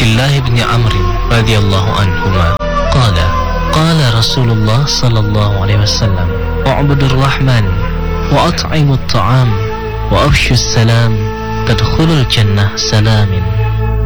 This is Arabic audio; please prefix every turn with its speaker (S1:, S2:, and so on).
S1: الله بن عمرو رضي الله عنهما قال رسول الله صلى الله عليه وسلم اعبدوا الرحمن وأطعموا الطعام وأفشوا السلام تدخلوا الجنة سلام.